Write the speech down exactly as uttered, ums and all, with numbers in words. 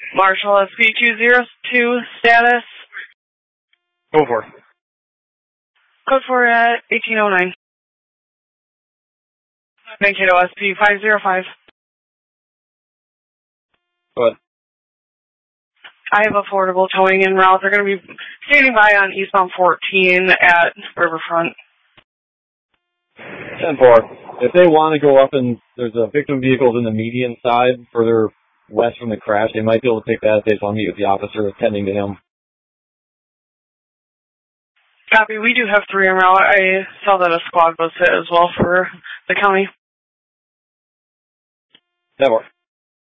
Marshall S P two zero two, status. Go for it. Code for at eighteen oh nine. Mankato S P five zero five. Go ahead. I have affordable towing en route. They're going to be standing by on eastbound fourteen at Riverfront. ten four. If they want to go up and there's a victim vehicles in the median side further west from the crash, they might be able to take that if they just want to meet with the officer attending to him. Copy. We do have three en route. I saw that a squad was hit as well for the county. ten four.